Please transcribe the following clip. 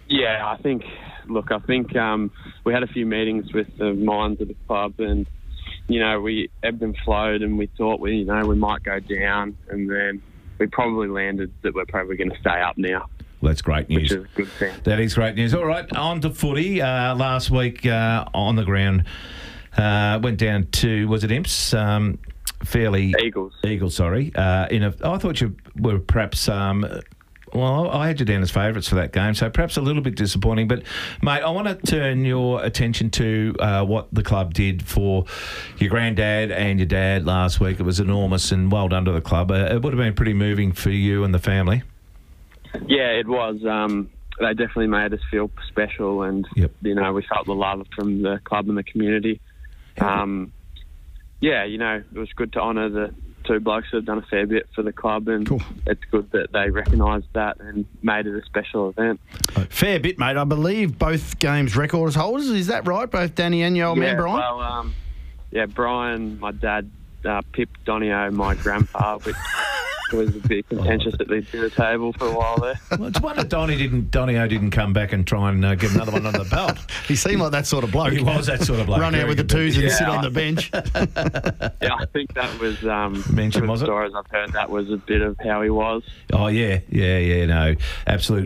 Yeah, I think we had a few meetings with the minds of the club, and we ebbed and flowed, and we thought we might go down, and then we probably landed that we're probably going to stay up now. Well, that's great news. Which is a good thing. That is great news. All right, on to footy. Last week on the ground, went down to, was it Imps? Eagles, sorry. I thought you were perhaps... I had you down as favourites for that game, so perhaps a little bit disappointing. But, mate, I want to turn your attention to what the club did for your granddad and your dad last week. It was enormous, and well done to the club. It would have been pretty moving for you and the family. Yeah, it was. They definitely made us feel special, and, we felt the love from the club and the community. It was good to honour the two blokes that have done a fair bit for the club, and cool. It's good that they recognised that and made it a special event. Fair bit, mate. I believe both games records holders. Is that right? Both Danny and your old man, Brian? Well, Brian, my dad, Pip, Donio, my grandpa, which was a bit contentious at the dinner table for a while there. Well, it's wonder Donio didn't come back and try and get another one on the belt. He seemed like that sort of bloke. He was that sort of bloke. Run out with the twos and sit on the bench. Yeah, I think that was mentioned, was it? Stories I've heard, that was a bit of how he was. Oh, yeah, no, absolutely.